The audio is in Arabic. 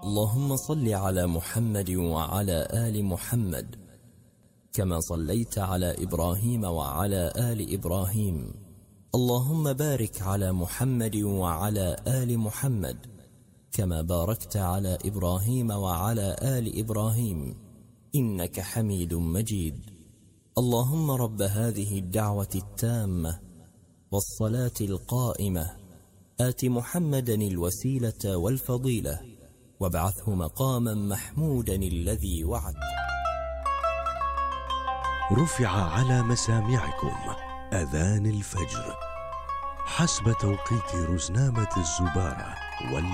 اللهم صل على محمد وعلى آل محمد كما صليت على إبراهيم وعلى آل إبراهيم. اللهم بارك على محمد وعلى آل محمد كما باركت على إبراهيم وعلى آل إبراهيم إنك حميد مجيد. اللهم رب هذه الدعوة التامة والصلاة القائمة آت محمدا الوسيلة والفضيلة وابعثه مقاما محمودا الذي وعدت. رفع على مسامعكم أذان الفجر حسب توقيت رزنامة الزبارة